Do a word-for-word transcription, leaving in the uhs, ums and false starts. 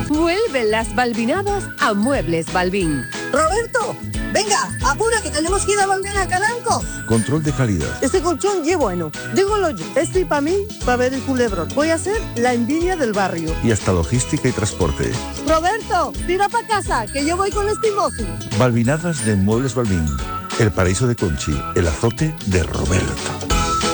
Vuelven las balbinadas a Muebles Balbín. Roberto, venga, apura que tenemos que ir a volver a Caranco. Control de calidad. Este colchón ye bueno. Dígolo yo. Este para mí, para ver el culebrón. Voy a ser la envidia del barrio. Y hasta logística y transporte. Roberto, tira para casa, que yo voy con este mozo. Balbinadas de Muebles Balbín. El paraíso de Conchi, el azote de Roberto.